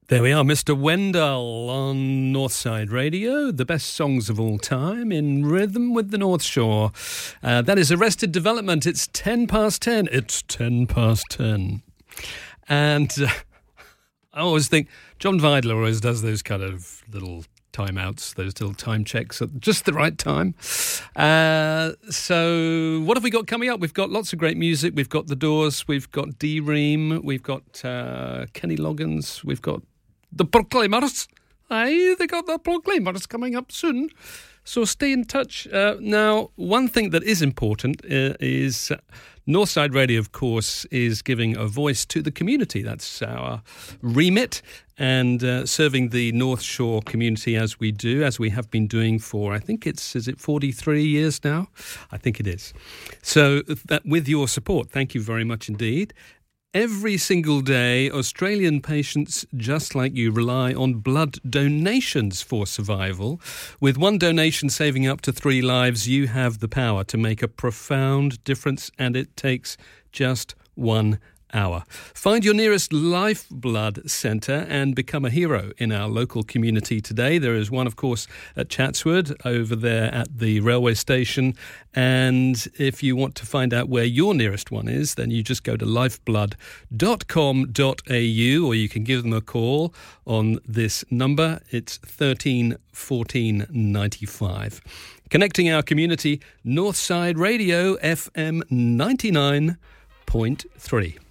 There we are, Mr. Wendell on Northside Radio, the best songs of all time in rhythm with the North Shore. That is Arrested Development. It's 10 past 10. It's 10 past 10. And I always think John Vidler always does those kind of little timeouts, those little time checks at just the right time. So what have we got coming up? We've got lots of great music. We've got The Doors. We've got D-Ream. We've got Kenny Loggins. We've got The Proclaimers. Aye, they got The Proclaimers coming up soon. So stay in touch. Now, one thing that is important is Northside Radio, of course, is giving a voice to the community. That's our remit, and serving the North Shore community as we do, as we have been doing for, I think is it 43 years now? I think it is. So that with your support, thank you very much indeed. Every single day, Australian patients just like you rely on blood donations for survival. With one donation saving up to 3 lives, you have the power to make a profound difference, and it takes just 1 hour. Find your nearest Lifeblood centre and become a hero in our local community today. There is one, of course, at Chatswood over there at the railway station. And if you want to find out where your nearest one is, then you just go to lifeblood.com.au, or you can give them a call on this number. It's 13 14 95. Connecting our community, Northside Radio FM 99.3.